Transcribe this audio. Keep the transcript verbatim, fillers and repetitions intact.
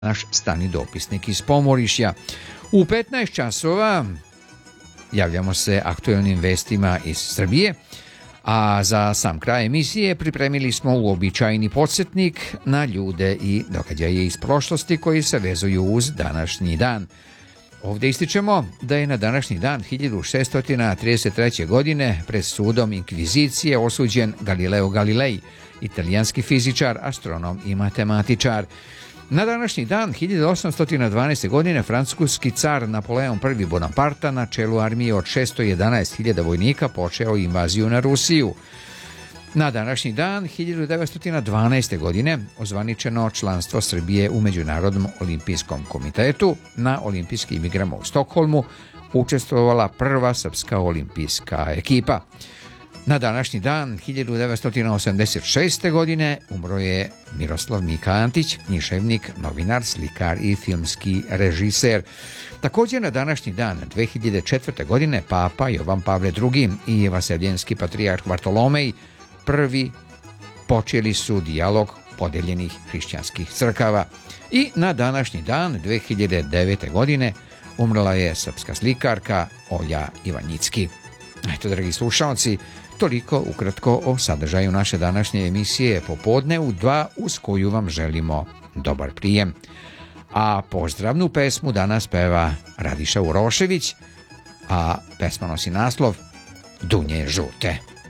naš stani dopisnik iz Pomorišja. U petnaest časova javljamo se aktuelnim vestima iz Srbije, a za sam kraj emisije pripremili smo uobičajeni podsjetnik na ljude i događaje iz prošlosti koji se vezuju uz današnji dan. Ovdje ističemo da je na današnji dan hiljadu šeststo trideset treće. godine pred sudom inkvizicije osuđen Galileo Galilei, italijanski fizičar, astronom i matematičar. Na današnji dan hiljadu osamsto dvanaeste. godine francuski car Napoleon I Bonaparte na čelu armije od šesto jedanaest hiljada vojnika počeo invaziju na Rusiju. Na današnji dan hiljadu devetsto dvanaeste. godine ozvaničeno članstvo Srbije u Međunarodnom olimpijskom komitetu. Na olimpijskim igrama u Stokholmu učestvovala prva srpska olimpijska ekipa. Na današnji dan hiljadu devetsto osamdeset šeste. godine umro je Miroslav Mika Antić, književnik, novinar, slikar i filmski režiser. Također na današnji dan dve hiljade četvrte. godine Papa Jovan Pavle drugi. i vaseljenski patrijarh Bartolomej prvi počeli su dijalog podeljenih hrišćanskih crkava. I na današnji dan dve hiljade devete. godine umrla je srpska slikarka Olja Ivanjicki. Eto, dragi slušalci, toliko ukratko o sadržaju naše današnje emisije Popodne u dva, uz koju vam želimo dobar prijem. A pozdravnu pesmu danas peva Radiša Urošević, a pesma nosi naslov Dunje žute.